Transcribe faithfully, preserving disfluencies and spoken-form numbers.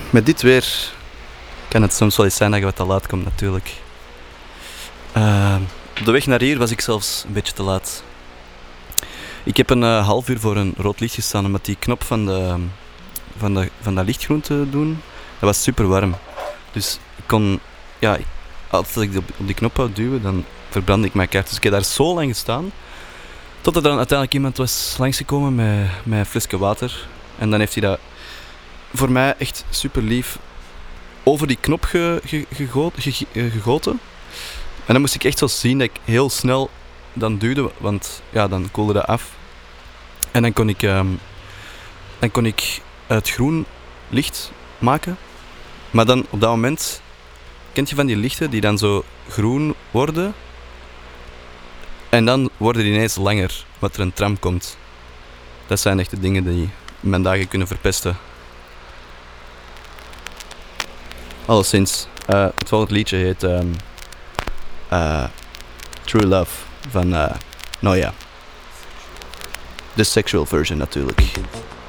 Met dit weer kan het soms wel eens zijn dat je wat te laat komt natuurlijk. Uh, op de weg naar hier was ik zelfs een beetje te laat. Ik heb een uh, half uur voor een rood licht gestaan om met die knop van, de, van, de, van dat lichtgroen te doen. Dat was super warm. Dus ik kon, ja, als ik op, op die knop wou duwen, dan verbrandde ik mijn kaart. Dus ik heb daar zo lang gestaan, totdat er dan uiteindelijk iemand was langsgekomen met, met een flesje water. En dan heeft hij dat voor mij echt super lief over die knop ge, ge, gegoot, ge, gegoten. En dan moest ik echt zo zien dat ik heel snel dan duwde, want ja, dan koelde dat af. En dan kon ik, um, dan kon ik het groen licht maken. Maar dan op dat moment, kent je van die lichten die dan zo groen worden? En dan worden die ineens langer, wat er een tram komt. Dat zijn echt de dingen die mijn dagen kunnen verpesten. Alleszins, uh, het volgende liedje heet um, uh, True Love van uh, Noia. De sexual version natuurlijk.